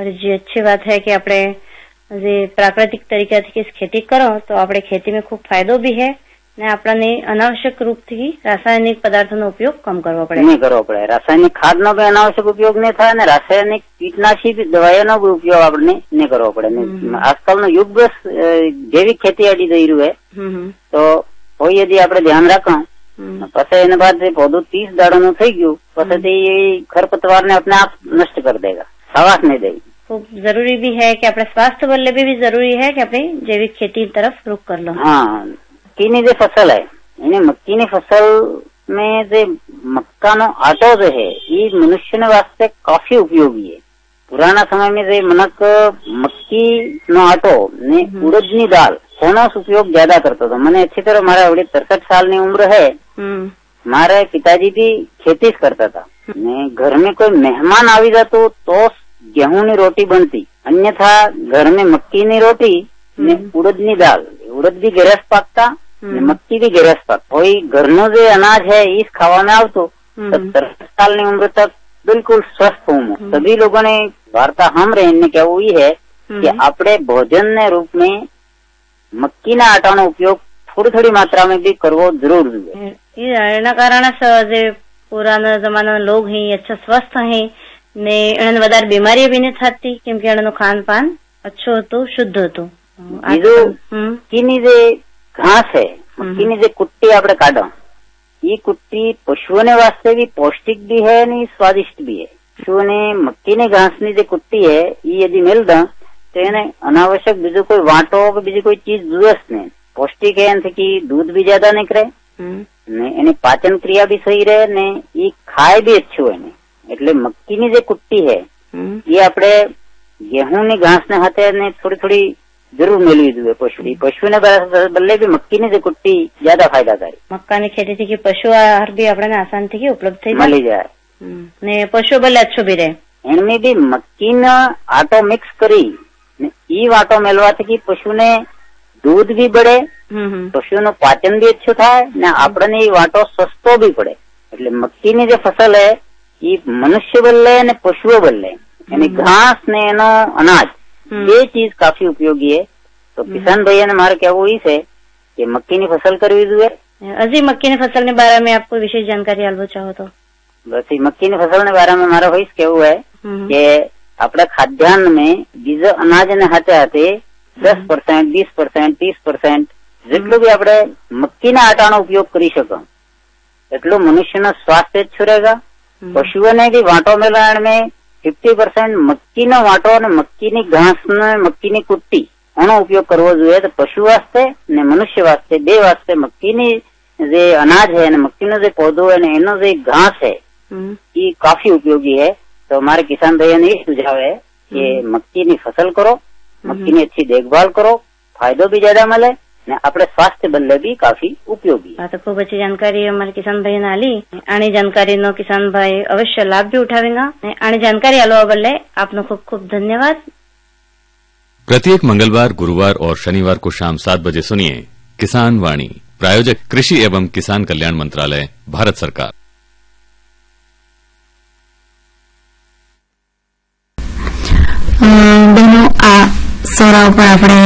और जी अच्छी बात है कि आपने प्राकृतिक तरीका थी खेती करो तो આપણે ખેતીમાં ખૂબ ફાયદો બી હે ને આપણને અનાવશ્યક રૂપથી રાસાયણિક પદાર્થોનો ઉપયોગ કમ કરવો પડે નહીં કરવો પડે રાસાયણિક ખાદનો બી અનાવશ્યક ઉપયોગ નહીં થાય અને રાસાયણિક કીટનાશક દવાઓનો બી ઉપયોગ આપણે નહીં કરવો પડે આજકાલનો યુગ જૈવિક ખેતી આડી જઈ રહ્યું હે તો કોઈ યદી આપણે ધ્યાન રાખો પછી એના બાદ પौधું 30 દાડાનું થઈ ગયું પછી ખરપતવારને अपने आप नष्ट कर देगा आवास नहीं देगी खूब जरूरी भी है कि अपने स्वास्थ्य बदले भी जरूरी है कि अपनी जैविक खेती तरफ रुख कर लो। हाँ मक्की जो फसल है इन्हें मक्की की फसल में जो मक्का नो आटो जो है ये मनुष्य ने वास्ते काफी उपयोगी है। पुराना समय में जो मनक मक्की नो आटो ने उड़दनी दाल कोनो उपयोग ज्यादा करता था। मैंने अच्छी तरह मारा 63 साल की उम्र है मारे पिताजी भी खेती करता था ने घर में कोई मेहमान आवी जातो तो गेहूं नी रोटी बनती अन्यथा घर में मक्की नी रोटी ने उड़द नी दाल उड़द भी गरस पाकता मक्की भी गरस पाकता कोई घर नो जो अनाज है इस खावा में आवतो 70 साल की उम्र तक बिल्कुल स्वस्थ हूँ। सभी लोगों ने वार्ता हम रहने क्या हुई है कि अपने भोजन ने रूप में मक्की ना आटा नो उपयोग थोड़ी थोड़ी मात्रा में भी करवो जरूर જોઈએ। कारण पुराना जमाना लोग हैं अच्छा स्वस्थ हैं ने एने વધારે બીમારી બી ન થતી કેમ કે એનું ખાનપાન अच्छो હતો શુદ્ધ હતો। મક્કીની જે ઘાસ है મક્કીની જે કુટ્ટી આપણે કાઢો ये कुट्टी पशुओं वास्ते भी पौष्टिक भी है नहीं स्वादिष्ट भी है। पशुओं ने मक्की ने घास ने जो कुट्टी है ये यदि मिल दा तो इन्हें अनावश्यक बीजो कोई वाटो बीजी कोई चीज जरूरत नहीं पौष्टिक है कि दूध भी ज्यादा निकले ने पाचन क्रिया भी सही रहे ने ये खाए भी अच्छो है એટલે મક્કીની જે કુટ્ટી है ये આપણે गेहूंની ઘાસને હાથે ને થોડી થોડી જરૂર મેળવી જોઈએ પશુને બદલે भी મક્કીની જે કુટ્ટી ज्यादा फायदाकारी। મક્કાની ખેતીથી કે પશુ આહાર भी આપણે આસાનથી ઉપલબ્ધ થઈ મળી જાય ને પશુ બદલે अच्छो भी रहे। એમાં भी મક્કીનો આટો મિક્સ કરી ને ઈ વાટો મેળવાથી કે પશુને दूध भी बढ़े પશુનું પાચન भी अच्छो થાય ને આપણને ઈ વાટો સસ્તો भी પડે। એટલે મક્કીની જે ફસલ है ये मनुष्य बदले ने पशुओं बदले यानी घास ने नो अनाज ये चीज काफी उपयोगी है। तो किसान भैया ने मारे क्या वो इसे कि मक्की की फसल करवी जुए। अजी मक्की की फसल के बारे में आपको विशेष जानकारी आलवा चाहो तो बस मक्की की फसल के बारे में मारा वही केवू है कि अपने खाद्यान्न में बीज अनाज ने हाथे हाथे 10%, 20%, 30% જેટલું भी આપણે મક્કી ના આટાનો ઉપયોગ કરી શકો એટલું મનુષ્યનો સ્વાસ્થ્ય अच्छो रहेगा। पशुओं ने भी वाटो मेलाण में 50% मक्की नो वाटो ने मक्की नी घास ने मक्की नी कुट्टी एनो उपयोग करवो જોઈએ। तो पशु वास्ते ने मनुष्य वास्ते बे वास्ते मक्की नी जे अनाज है ने मक्की नो जे पौधो है ने एनो जे घास है ये काफी उपयोगी है। तो हमारे किसान भैया ने ये सुझाव है कि मक्की नी फसल करो मक्की नी अच्छी देखभाल करो फायदो भी ज्यादा मिले ने अपने स्वास्थ्य बदले भी काफी उपयोगी। तो खूब अच्छी जानकारी हमारे किसान भाई ने आली आनी जानकारी नो किसान भाई अवश्य लाभ भी उठावेगा। आनी जानकारी आलवा बदले आपनो खूब खूब धन्यवाद। प्रत्येक मंगलवार गुरुवार और शनिवार को शाम 7 बजे सुनिए किसान वाणी प्रायोजक कृषि एवं किसान कल्याण मंत्रालय भारत सरकार। बहनों आ सोरा पर अपने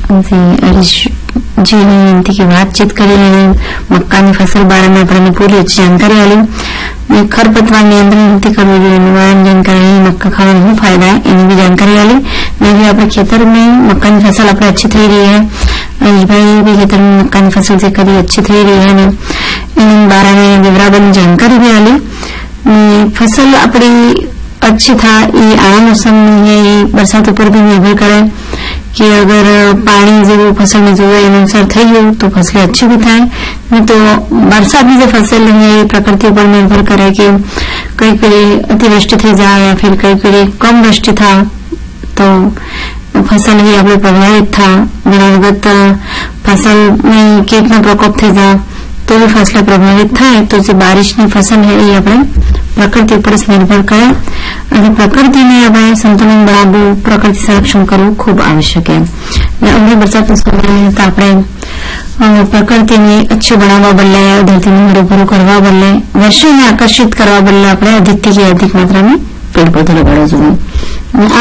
जी एमथी की बातचीत करी मक्का की फसल बारे में अपने पूरी अच्छी जानकारी आली खरपतवार नियंत्रण नीति करवी જોઈએ निवारण जानकारी मक्का खावा શું फायदा है એની भी जानकारी आली ने भी अपने खेतर में मक्का की फसल अपने अच्छी थी रही है हरीश भाई भी खेतर में मक्का की फसल से करी अच्छी थी रही है इन बारे में विवराबन जानकारी भी आली फसल अपनी अच्छी था ये आया मौसम है ये बरसात ऊपर भी निर्भर करे कि अगर पानी जो फसल में जो अनुसार थी गयु तो फसलें अच्छी भी थाय नहीं तो वरसाद की जो फसल है प्रकृति पर निर्भर करे कि कई कड़ी अतिवृष्टि थी जाए या फिर कई कड़ी कम वृष्टि था तो फसल भी अपने प्रभावित था गुणवत्त फसल में कीटना प्रकोप थी जा तो भी फसल प्रभावित थाय तो जो बारिश की फसल है ये अपने प्रकृति पर निर्भर करे અને પ્રકૃતિને આપણે સંતુલન બનાવવું પ્રકૃતિ સંરક્ષણ કરવું ખૂબ આવશ્યક છે। અમને વરસાદનો સમય તો આપણે પ્રકૃતિને अच्छी બનાવવા બદલે ધરતીને હરીભરી કરવા બદલે વર્ષોને આકર્ષિત કરવા બદલે આપણે अधिक થી अधिक मात्रा में पेड़ पौधे लगाना चाहिए।